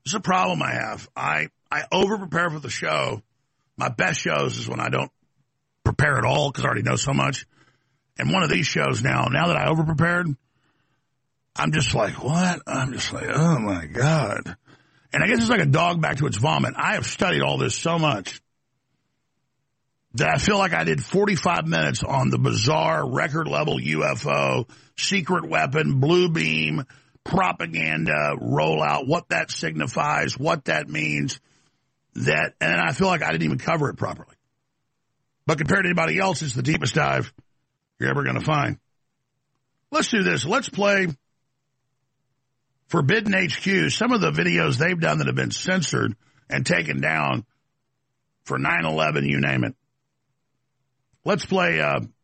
This is a problem I have. I over-prepare for the show. My best shows is when I don't prepare at all because I already know so much. And one of these shows now that I over-prepared, I'm just like, what? I'm just like, oh, my God. And I guess it's like a dog back to its vomit. I have studied all this so much that I feel like I did 45 minutes on the bizarre record-level UFO, secret weapon, blue beam, propaganda rollout, what that signifies, what that means, and I feel like I didn't even cover it properly. But compared to anybody else, it's the deepest dive you're ever going to find. Let's do this. Let's play Forbidden HQ, some of the videos they've done that have been censored and taken down for 9/11, you name it. Let's play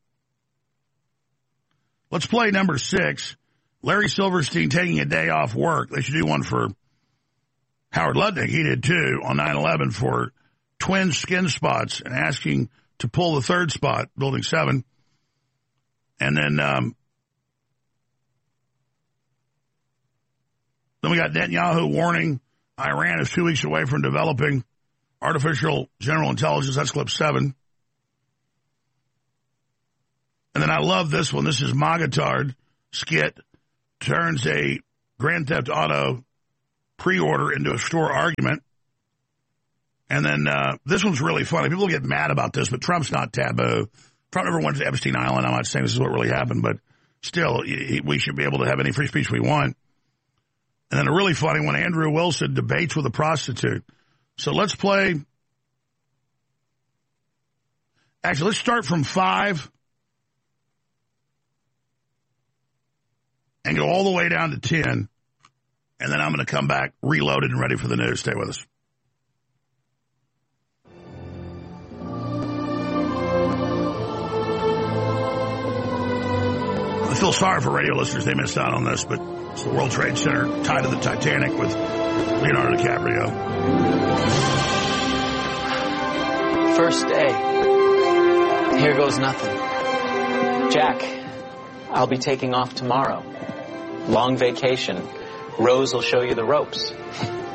number 6. Larry Silverstein taking a day off work. They should do one for Howard Lutnick. He did too on 9/11 for twin skin spots and asking to pull the third spot, Building 7. And then we got Netanyahu warning Iran is 2 weeks away from developing artificial general intelligence. That's clip 7. And then I love this one. This is Magatard skit turns a Grand Theft Auto pre-order into a store argument. And then this one's really funny. People get mad about this, but Trump's not taboo. Trump never went to Epstein Island. I'm not saying this is what really happened, but still, we should be able to have any free speech we want. And then a really funny one, Andrew Wilson debates with a prostitute. So let's play. Actually, let's start from 5 and go all the way down to 10. And then I'm going to come back reloaded and ready for the news. Stay with us. I feel sorry for radio listeners. They missed out on this, but it's the World Trade Center tied to the Titanic with Leonardo DiCaprio. First day. Here goes nothing. Jack, I'll be taking off tomorrow. Long vacation. Rose will show you the ropes.